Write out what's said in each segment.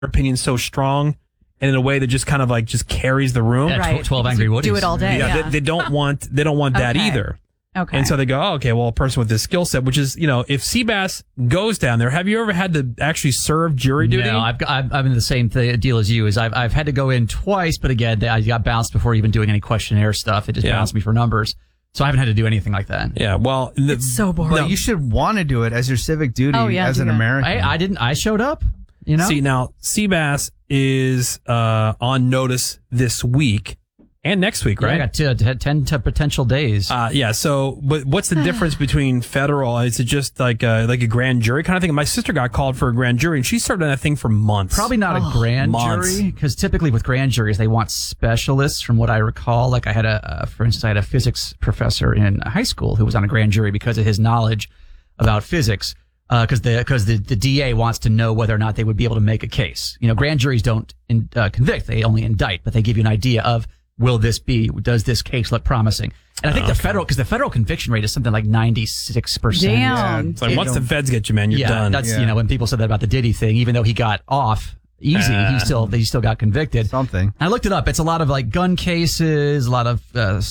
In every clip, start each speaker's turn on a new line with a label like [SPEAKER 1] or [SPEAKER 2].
[SPEAKER 1] opinion so strong and in a way that just kind of like just carries the room.
[SPEAKER 2] Yeah,
[SPEAKER 3] Right.
[SPEAKER 2] 12 Angry Woodies.
[SPEAKER 3] Do it all day.
[SPEAKER 1] Yeah,
[SPEAKER 3] Yeah.
[SPEAKER 1] They don't want that
[SPEAKER 3] Okay.
[SPEAKER 1] either.
[SPEAKER 3] Okay.
[SPEAKER 1] And so they go, oh, okay, well, a person with this skill set, which is, if Seabass goes down there, have you ever had to actually serve jury duty?
[SPEAKER 2] No, I'm in the same deal as you. Is I've had to go in twice, but again, I got bounced before even doing any questionnaire stuff. It just bounced me for numbers, so I haven't had to do anything like that.
[SPEAKER 1] Yeah, well,
[SPEAKER 3] it's so boring.
[SPEAKER 4] But you should want to do it as your civic duty as an American.
[SPEAKER 2] I didn't. I showed up.
[SPEAKER 1] See, now Seabass is on notice this week and next week, right?
[SPEAKER 2] I got 10 potential days.
[SPEAKER 1] So, but what's the difference between federal? Is it just like a grand jury kind of thing? My sister got called for a grand jury, and she served on that thing for months.
[SPEAKER 2] Probably not a grand jury, because typically with grand juries, they want specialists, from what I recall. Like I had for instance, I had a physics professor in high school who was on a grand jury because of his knowledge about physics. Because the DA wants to know whether or not they would be able to make a case. Grand juries don't convict; they only indict, but they give you an idea of does this case look promising? And I think the federal conviction rate is something like 96%.
[SPEAKER 3] Damn.
[SPEAKER 4] Yeah.
[SPEAKER 1] It's like once the feds get you, man, you're done.
[SPEAKER 2] That's when people said that about the Diddy thing, even though he got off easy, he still got convicted.
[SPEAKER 4] Something.
[SPEAKER 2] I looked it up. It's a lot of like gun cases, a lot of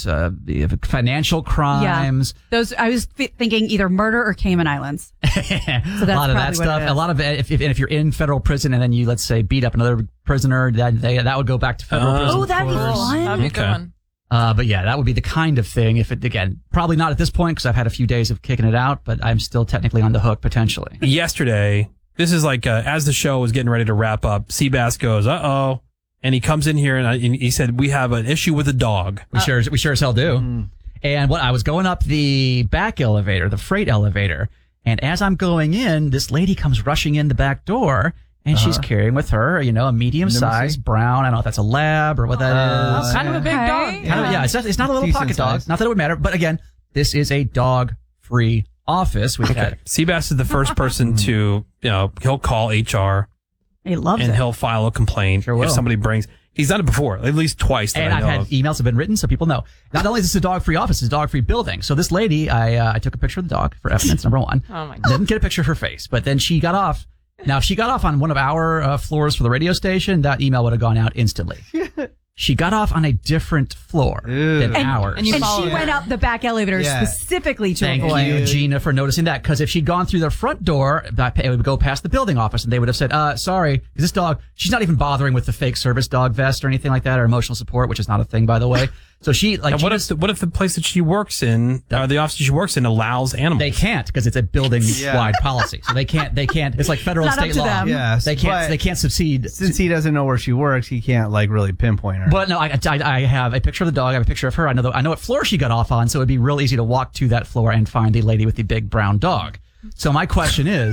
[SPEAKER 2] financial crimes.
[SPEAKER 3] Yeah. Those I was thinking either murder or Cayman Islands. So that's
[SPEAKER 2] a lot of that
[SPEAKER 3] probably what
[SPEAKER 2] stuff.
[SPEAKER 3] it is.
[SPEAKER 2] A lot of if you're in federal prison and then you, let's say, beat up another prisoner, that would go back to federal prison.
[SPEAKER 3] Oh, that'd be fun.
[SPEAKER 5] That'd be a good one.
[SPEAKER 2] But yeah, that would be the kind of thing. If it, again, probably not at this point because I've had a few days of kicking it out, but I'm still technically on the hook potentially.
[SPEAKER 1] Yesterday, this is like as the show was getting ready to wrap up, Seabass goes, "Uh-oh," and he comes in here and he said, "We have an issue with a dog."
[SPEAKER 2] We sure as hell do. And I was going up the back elevator, the freight elevator, and as I'm going in, this lady comes rushing in the back door. And she's carrying with her, a medium-sized brown. I don't know if that's a lab or what that is.
[SPEAKER 5] Kind of a big dog.
[SPEAKER 2] It's not a little
[SPEAKER 4] Decent
[SPEAKER 2] pocket dog.
[SPEAKER 4] size.
[SPEAKER 2] Not that it would matter. But again, this is a dog-free office. We've had
[SPEAKER 1] Seabass is the first person to, he'll call HR
[SPEAKER 3] He loves
[SPEAKER 1] and
[SPEAKER 3] it.
[SPEAKER 1] he'll file a complaint
[SPEAKER 2] Sure will.
[SPEAKER 1] if somebody brings. He's done it before, at least twice. That
[SPEAKER 2] And
[SPEAKER 1] I
[SPEAKER 2] I've
[SPEAKER 1] know
[SPEAKER 2] had
[SPEAKER 1] of.
[SPEAKER 2] emails have been written so people know. Not only is this a dog-free office, it's a dog-free building. So this lady, I took a picture of the dog for evidence, number one.
[SPEAKER 5] Oh my God.
[SPEAKER 2] Didn't get a picture of her face, but then she got off. Now, if she got off on one of our floors for the radio station, that email would have gone out instantly. She got off on a different floor than ours.
[SPEAKER 5] and you
[SPEAKER 3] And
[SPEAKER 5] followed
[SPEAKER 3] she
[SPEAKER 5] her.
[SPEAKER 3] went up the back elevator
[SPEAKER 4] Yeah.
[SPEAKER 3] specifically to
[SPEAKER 2] Thank
[SPEAKER 3] avoid.
[SPEAKER 2] you, Gina, for noticing that. Because if she'd gone through the front door, it would go past the building office, and they would have said, sorry, this dog, she's not even bothering with the fake service dog vest or anything like that, or emotional support, which is not a thing, by the way. So she, like,
[SPEAKER 1] And what if the place that she works in, or the office she works in, allows animals?
[SPEAKER 2] they can't, because it's a building-wide policy. So they can't, it's like federal
[SPEAKER 3] It's not
[SPEAKER 2] and
[SPEAKER 3] up
[SPEAKER 2] state
[SPEAKER 3] to
[SPEAKER 2] law.
[SPEAKER 3] them.
[SPEAKER 4] Yes,
[SPEAKER 2] They can't succeed.
[SPEAKER 4] Since he doesn't know where she works, he can't really pinpoint her.
[SPEAKER 2] But no, I have a picture of the dog. I have a picture of her. I know what floor she got off on, so it'd be real easy to walk to that floor and find the lady with the big brown dog. So my question is,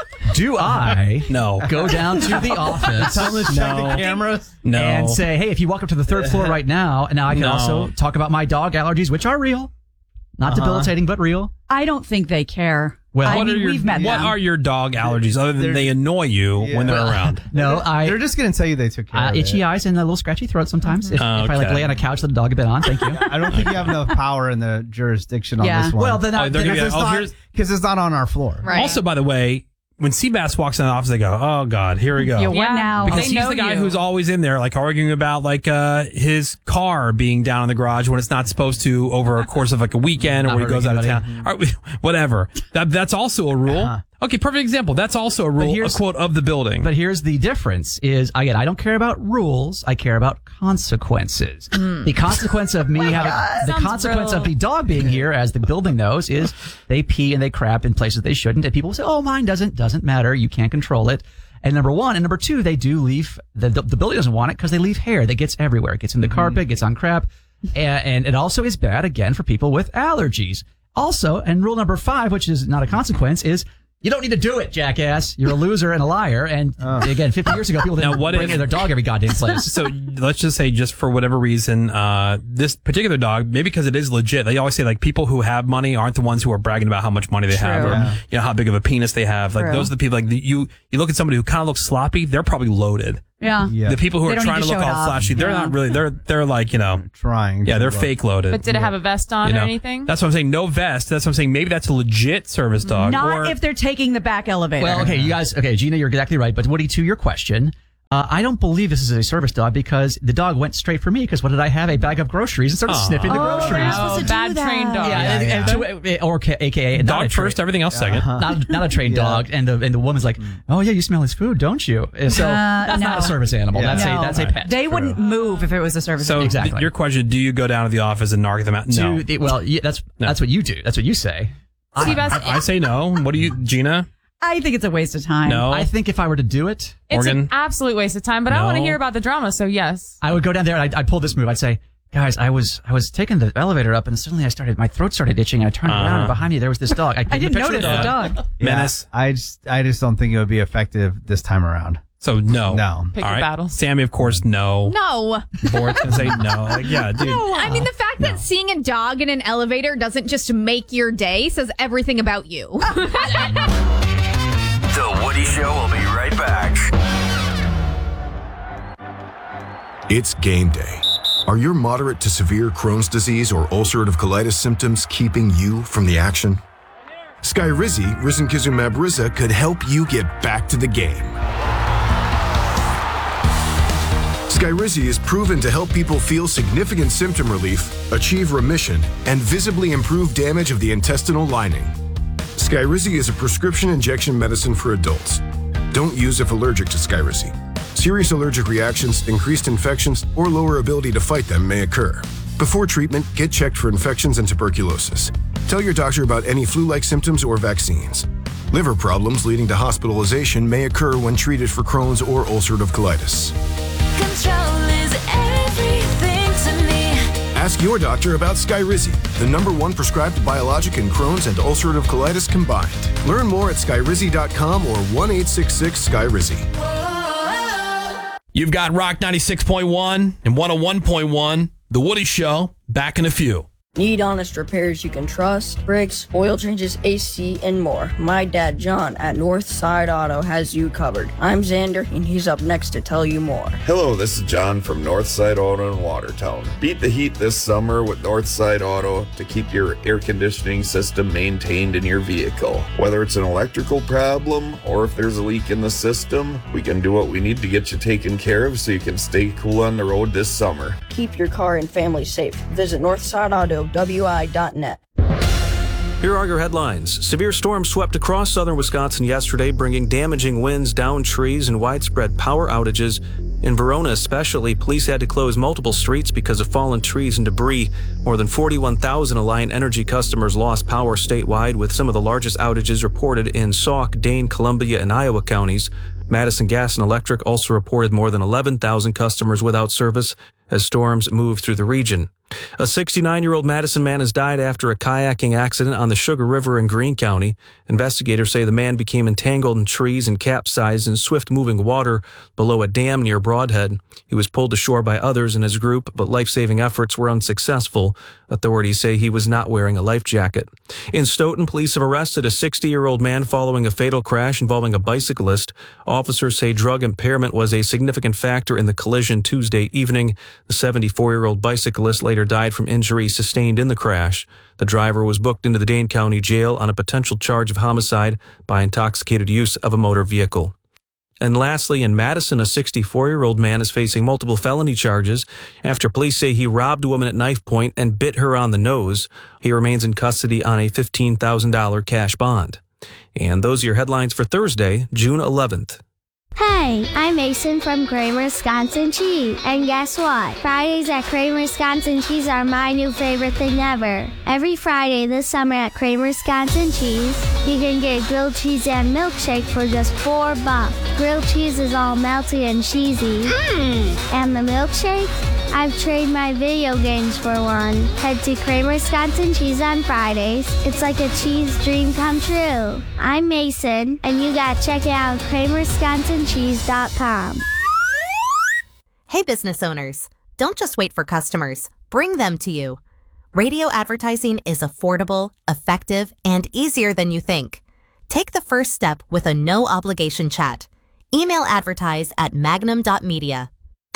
[SPEAKER 2] do I go down to the office
[SPEAKER 4] Tell them to check the cameras.
[SPEAKER 2] and say, hey, if you walk up to the third floor right now, and now I can also talk about my dog allergies, which are real, not debilitating, but real.
[SPEAKER 3] I don't think they care.
[SPEAKER 2] Well,
[SPEAKER 3] I mean, we've met
[SPEAKER 1] what
[SPEAKER 3] them.
[SPEAKER 1] are your dog allergies other than they annoy you when they're around?
[SPEAKER 2] No,
[SPEAKER 4] They're just going to tell you they took care of
[SPEAKER 2] itchy
[SPEAKER 4] it.
[SPEAKER 2] eyes and a little scratchy throat sometimes. If I like
[SPEAKER 1] Okay.
[SPEAKER 2] lay on a couch that the dog had been on, thank you.
[SPEAKER 4] I don't think you have enough power in the jurisdiction on
[SPEAKER 3] Yeah.
[SPEAKER 4] this one.
[SPEAKER 2] Well, then
[SPEAKER 1] they're gonna be-
[SPEAKER 4] because it's not on our floor.
[SPEAKER 5] Right.
[SPEAKER 1] Also, by the way, when Seabass walks in the office, they go, "Oh God, here we go."
[SPEAKER 3] Yeah, what now?
[SPEAKER 1] Because
[SPEAKER 5] They
[SPEAKER 1] he's
[SPEAKER 5] know
[SPEAKER 1] the guy
[SPEAKER 5] you.
[SPEAKER 1] who's always in there, like arguing about his car being down in the garage when it's not supposed to over a course of like a weekend or
[SPEAKER 2] Not
[SPEAKER 1] when he goes out of
[SPEAKER 2] hurting
[SPEAKER 1] town. All right, whatever. That's also a rule. Okay, perfect example. That's also a rule, a
[SPEAKER 2] here's-
[SPEAKER 1] quote of the building.
[SPEAKER 2] But here's the difference is, again, I don't care about rules. I care about consequences. The consequence of me having, the
[SPEAKER 5] Sounds
[SPEAKER 2] consequence
[SPEAKER 5] real.
[SPEAKER 2] of the dog being here, as the building knows, is they pee and they crap in places they shouldn't. And people say, oh, mine doesn't matter. You can't control it. And number one. And number two, they do leave, the building doesn't want it because they leave hair that gets everywhere. It gets in the carpet, gets on crap. And it also is bad, again, for people with allergies. Also, and rule number 5, which is not a consequence, is you don't need to do it, jackass. You're a loser and a liar. And again, 50 years ago, people didn't bring in their dog every goddamn place.
[SPEAKER 1] So let's just say, just for whatever reason, this particular dog, maybe because it is legit, they always say like people who have money aren't the ones who are bragging about how much money they have or how big of a penis they have. Like
[SPEAKER 3] True.
[SPEAKER 1] those are the people. Like you look at somebody who kind of looks sloppy, they're probably loaded.
[SPEAKER 3] Yeah.
[SPEAKER 4] Yeah.
[SPEAKER 1] The people who
[SPEAKER 3] They
[SPEAKER 1] are
[SPEAKER 3] don't
[SPEAKER 1] trying
[SPEAKER 3] need
[SPEAKER 1] to
[SPEAKER 3] to
[SPEAKER 1] look
[SPEAKER 3] show
[SPEAKER 1] all
[SPEAKER 3] it off.
[SPEAKER 1] flashy, they're
[SPEAKER 3] Yeah.
[SPEAKER 1] not really. They're like
[SPEAKER 4] Trying.
[SPEAKER 1] yeah, they're fake loaded.
[SPEAKER 5] But did it have a vest on or anything?
[SPEAKER 1] That's what I'm saying. No vest. That's what I'm saying. Maybe that's a legit service dog.
[SPEAKER 3] Not
[SPEAKER 1] or,
[SPEAKER 3] if they're taking the back elevator.
[SPEAKER 2] Well, okay, you guys, Gina, you're exactly right. But Woody, to your question, I don't believe this is a service dog because the dog went straight for me because what did I have? A bag of groceries and started sniffing the groceries.
[SPEAKER 5] Bad trained dog.
[SPEAKER 2] Or AKA
[SPEAKER 1] dog first, everything else second.
[SPEAKER 2] Not a trained dog. And the woman's like, oh yeah, you smell his food, don't you? So that's not a service animal.
[SPEAKER 3] Yeah.
[SPEAKER 2] That's a pet.
[SPEAKER 3] They wouldn't move if it was a service animal.
[SPEAKER 1] So exactly. Your question, do you go down to the office and knock them out? No.
[SPEAKER 2] That's what you do. That's what you say.
[SPEAKER 1] I say no. What do you, Gina?
[SPEAKER 3] I think it's a waste of time.
[SPEAKER 1] No.
[SPEAKER 2] I think if I were to do it,
[SPEAKER 5] it's an absolute waste of time, but I want to hear about the drama, so yes.
[SPEAKER 2] I would go down there and I'd pull this move. I'd say, guys, I was taking the elevator up and suddenly my throat started itching and I turned around and behind me there was this dog. I
[SPEAKER 3] didn't notice the dog.
[SPEAKER 1] Menace.
[SPEAKER 4] I just don't think it would be effective this time around.
[SPEAKER 1] So no.
[SPEAKER 5] Pick your battles.
[SPEAKER 1] Sammy, of course, no.
[SPEAKER 6] No.
[SPEAKER 1] Boris can say no. Like, yeah, dude.
[SPEAKER 6] No, I mean the fact that seeing a dog in an elevator doesn't just make your day says everything about you.
[SPEAKER 7] The Woody Show will be right back.
[SPEAKER 8] It's game day. Are your moderate to severe Crohn's disease or ulcerative colitis symptoms keeping you from the action? Skyrizi, risankizumab Riza, could help you get back to the game. Skyrizi is proven to help people feel significant symptom relief, achieve remission, and visibly improve damage of the intestinal lining. Skyrizi is a prescription injection medicine for adults. Don't use if allergic to Skyrizi. Serious allergic reactions, increased infections, or lower ability to fight them may occur. Before treatment, get checked for infections and tuberculosis. Tell your doctor about any flu-like symptoms or vaccines. Liver problems leading to hospitalization may occur when treated for Crohn's or ulcerative colitis.
[SPEAKER 9] Control is everything to me.
[SPEAKER 8] Ask your doctor about Skyrizi, the #1 prescribed biologic in Crohn's and ulcerative colitis combined. Learn more at skyrizi.com or 1-866-SKYRIZI.
[SPEAKER 1] You've got Rock 96.1 and 101.1, The Woody Show, back in a few.
[SPEAKER 10] Need honest repairs you can trust? Brakes, oil changes, AC, and more. My dad, John, at Northside Auto has you covered. I'm Xander, and he's up next to tell you more.
[SPEAKER 11] Hello, this is John from Northside Auto in Watertown. Beat the heat this summer with Northside Auto to keep your air conditioning system maintained in your vehicle. Whether it's an electrical problem or if there's a leak in the system, we can do what we need to get you taken care of so you can stay cool on the road this summer.
[SPEAKER 10] Keep your car and family safe. Visit NorthsideAutoWI.net.
[SPEAKER 12] Here are your headlines. Severe storms swept across southern Wisconsin yesterday, bringing damaging winds, downed trees, and widespread power outages. In Verona especially, police had to close multiple streets because of fallen trees and debris. More than 41,000 Alliant Energy customers lost power statewide, with some of the largest outages reported in Sauk, Dane, Columbia, and Iowa counties. Madison Gas and Electric also reported more than 11,000 customers without service as storms moved through the region. A 69-year-old Madison man has died after a kayaking accident on the Sugar River in Greene County. Investigators say the man became entangled in trees and capsized in swift-moving water below a dam near Broadhead. He was pulled to shore by others in his group, but life-saving efforts were unsuccessful. Authorities say he was not wearing a life jacket. In Stoughton, police have arrested a 60-year-old man following a fatal crash involving a bicyclist. Officers say drug impairment was a significant factor in the collision Tuesday evening. The 74-year-old bicyclist later died from injuries sustained in the crash. The driver was booked into the Dane County Jail on a potential charge of homicide by intoxicated use of a motor vehicle. And lastly, in Madison, a 64-year-old man is facing multiple felony charges after police say he robbed a woman at knife point and bit her on the nose. He remains in custody on a $15,000 cash bond. And those are your headlines for Thursday, June 11th.
[SPEAKER 13] Hey, I'm Mason from Kramer Wisconsin Cheese. And guess what? Fridays at Kramer Wisconsin Cheese are my new favorite thing ever. Every Friday this summer at Kramer Wisconsin Cheese, you can get grilled cheese and milkshake for just $4. Grilled cheese is all melty and cheesy. And the milkshake? I've traded my video games for one. Head to Kramer Wisconsin Cheese on Fridays. It's like a cheese dream come true. I'm Mason, and you gotta check it out at KramerWisconsinCheese.com.
[SPEAKER 14] Hey business owners, don't just wait for customers. Bring them to you. Radio advertising is affordable, effective, and easier than you think. Take the first step with a no-obligation chat. Email advertise at magnum.media.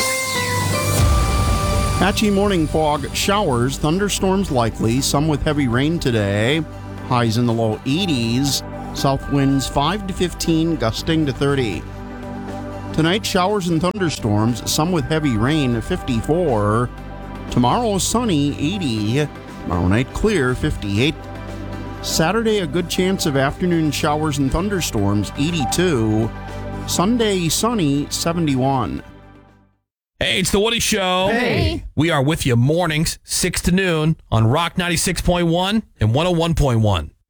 [SPEAKER 15] Patchy morning fog, showers, thunderstorms likely, some with heavy rain today. Highs in the low 80s. South winds 5 to 15, gusting to 30. Tonight, showers and thunderstorms, some with heavy rain, 54. Tomorrow, sunny, 80. Tomorrow night, clear, 58. Saturday, a good chance of afternoon showers and thunderstorms, 82. Sunday, sunny, 71.
[SPEAKER 1] Hey, it's the Woody Show.
[SPEAKER 15] Hey.
[SPEAKER 1] We are with you mornings, 6 to noon on Rock 96.1 and 101.1.